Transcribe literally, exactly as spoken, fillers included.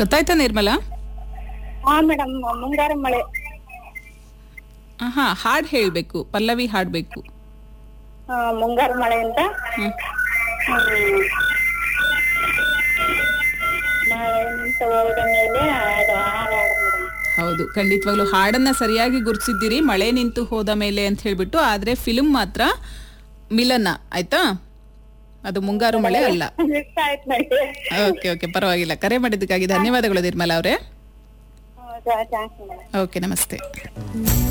ಗೊತ್ತಾಯ್ತಾ ನಿರ್ಮಲಾ? ಹಾ ಮೇಡಮ್, ಮುಂಗಾರು ಮಳೆ. ಹಾ, ಹಾಡ್ ಹೇಳ್ಬೇಕು, ಪಲ್ಲವಿ ಹಾಡ್ಬೇಕು. ಆ, ಮುಂಗಾರು ಮಳೆ ಅಂತ. ಹ್ಮ್. ಹ್ಮ್. ಮಳೆ ನಿಂತು ಹೋದ ಮೇಲೆ ಅದು ಹಾಡು ಹಾಡು ಮೇಡಮ್. ಹೌದು, ಖಂಡಿತವಾಗ್ಲೂ ಹಾಡನ್ನ ಸರಿಯಾಗಿ ಗುರುತಿಸಿದ್ದೀರಿ, ಮಳೆ ನಿಂತು ಹೋದ ಮೇಲೆ ಅಂತ ಹೇಳ್ಬಿಟ್ಟು. ಆದ್ರೆ ಫಿಲ್ಮ್ ಮಾತ್ರ ಮಿಲನ, ಆಯ್ತಾ? ಅದು ಮುಂಗಾರು ಮಳೆ ಅಲ್ಲ. ಮಿಸ್ ಆಯ್ತು ನನಗೆ. ಓಕೆ ಓಕೆ, ಪರವಾಗಿಲ್ಲ. ಕರೆ ಮಾಡಿದ್ದಕ್ಕಾಗಿ ಧನ್ಯವಾದಗಳು ನಿರ್ಮಲಾ ಅವರೇ. Thanks madam. ಓಕೆ, ನಮಸ್ತೆ.